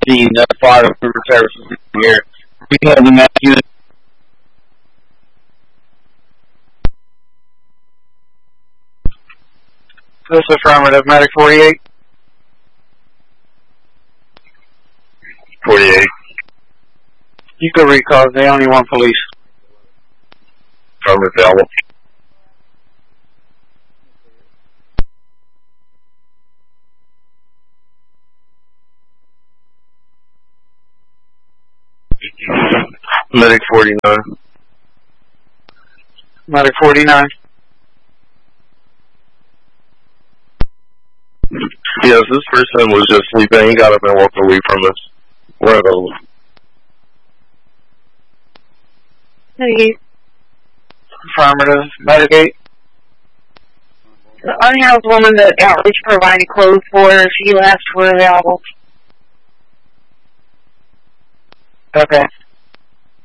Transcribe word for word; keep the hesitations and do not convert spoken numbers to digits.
the uh, fire services here. We have the mass unit. This is affirmative. Medic forty-eight. forty-eight. You could recall. They only want police. Affirmative, available. Medic forty-nine. Medic forty-nine. Yes, this person was just sleeping. He got up and walked away from us. We're available. Medic. Affirmative. Medic eight. The unhoused woman that Outreach provided clothes for, she left, we're available. Okay.